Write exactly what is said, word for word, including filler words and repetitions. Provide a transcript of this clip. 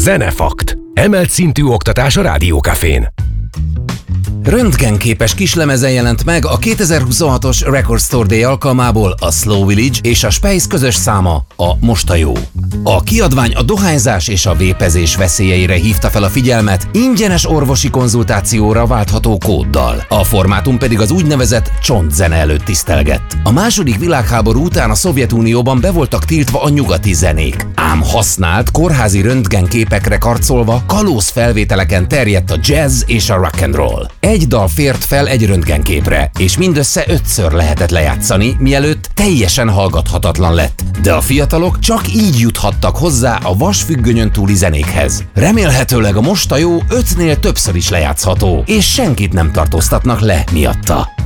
Zenefakt. Emelt szintű oktatás a Rádiókafén. Röntgenképes kislemezen jelent meg a kétezer-huszonhatos Record Store Day alkalmából a Slow Village és a Space közös száma, a Most a jó. A kiadvány a dohányzás és a vépezés veszélyeire hívta fel a figyelmet ingyenes orvosi konzultációra váltható kóddal. A formátum pedig az úgynevezett csontzene előtt tisztelgett. A második világháború után a Szovjetunióban be voltak tiltva a nyugati zenék, ám használt kórházi röntgenképekre karcolva kalóz felvételeken terjedt a jazz és a rock and roll. Egy dal fért fel egy röntgenképre, és mindössze ötször lehetett lejátszani, mielőtt teljesen hallgathatatlan lett. De a fiatalok csak így juthattak hozzá a vasfüggönyön túli zenékhez. Remélhetőleg a Most a jó ötnél többször is lejátszható, és senkit nem tartóztatnak le miatta.